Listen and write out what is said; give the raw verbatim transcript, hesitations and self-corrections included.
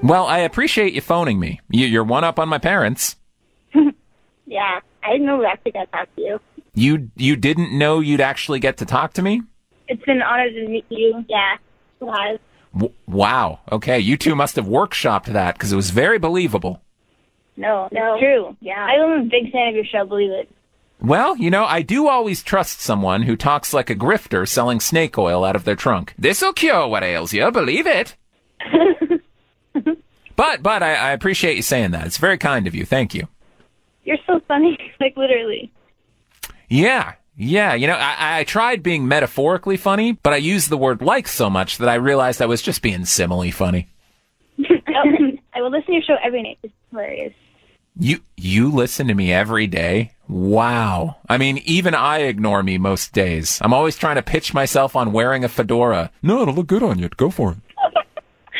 Well, I appreciate you phoning me. You, you're one up on my parents. Yeah, I didn't know we actually got to talk to you. You you didn't know you'd actually get to talk to me? It's been an honor to meet you. Yeah, it was. W- wow. Okay, you two must have workshopped that because it was very believable. No, no. It's true. Yeah. I'm a big fan of your show, believe it. Well, you know, I do always trust someone who talks like a grifter selling snake oil out of their trunk. This'll cure what ails you, believe it. but, but I, I appreciate you saying that. It's very kind of you. Thank you. You're so funny, like literally. Yeah, yeah. You know, I, I tried being metaphorically funny, but I used the word like so much that I realized I was just being simile funny. I will listen to your show every night. It's hilarious. You you listen to me every day? Wow. I mean, even I ignore me most days. I'm always trying to pitch myself on wearing a fedora. No, it'll look good on you. Go for it.